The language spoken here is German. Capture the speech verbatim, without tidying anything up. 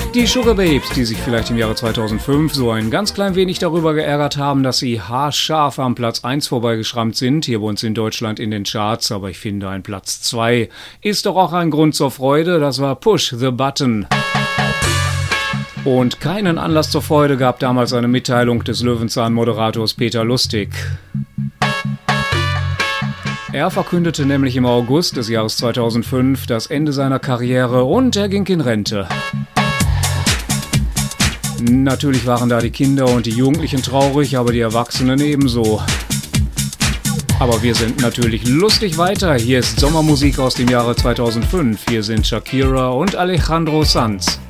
Die Sugababes, die sich vielleicht im Jahre zweitausendfünf so ein ganz klein wenig darüber geärgert haben, dass sie haarscharf am Platz eins vorbeigeschrammt sind, hier bei uns in Deutschland in den Charts, aber ich finde, ein Platz zwei ist doch auch ein Grund zur Freude, das war Push the Button. Und keinen Anlass zur Freude gab damals eine Mitteilung des Löwenzahn-Moderators Peter Lustig. Er verkündete nämlich im August des Jahres zweitausendfünf das Ende seiner Karriere und er ging in Rente. Natürlich waren da die Kinder und die Jugendlichen traurig, aber die Erwachsenen ebenso. Aber wir sind natürlich lustig weiter. Hier ist Sommermusik aus dem Jahre zweitausendfünf. Hier sind Shakira und Alejandro Sanz.